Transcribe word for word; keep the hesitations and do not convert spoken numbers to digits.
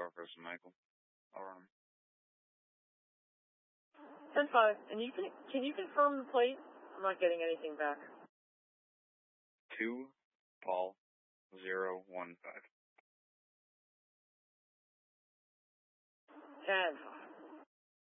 Tower Person Michael. I'll run him. ten five, and you can, can you confirm the plate? I'm not getting anything back. two, Paul, zero, one, five. ten five.